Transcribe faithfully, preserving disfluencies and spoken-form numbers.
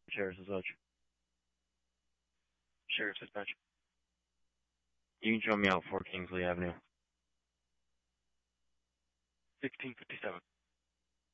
Sheriff's dispatch. Sheriff's dispatch. You can show me out for Kingsley Avenue. sixteen fifty-seven.